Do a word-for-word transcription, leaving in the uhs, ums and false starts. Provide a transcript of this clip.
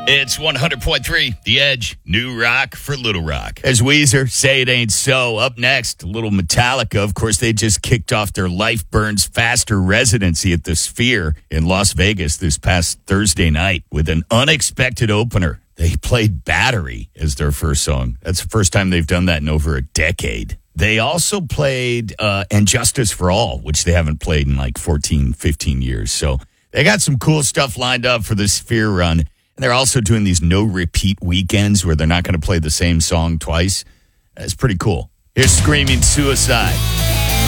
It's one hundred point three, The Edge, new rock for Little Rock. As Weezer, Say It Ain't So. Up next, a little Metallica. Of course, they just kicked off their Life Burns Faster residency at the Sphere in Las Vegas this past Thursday night with an unexpected opener. They played Battery as their first song. That's the first time they've done that in over a decade. They also played uh, And Justice for All, which they haven't played in like fourteen, fifteen years. So they got some cool stuff lined up for the Sphere run. And they're also doing these no-repeat weekends where they're not going to play the same song twice. That's pretty cool. Here's Screaming Suicide.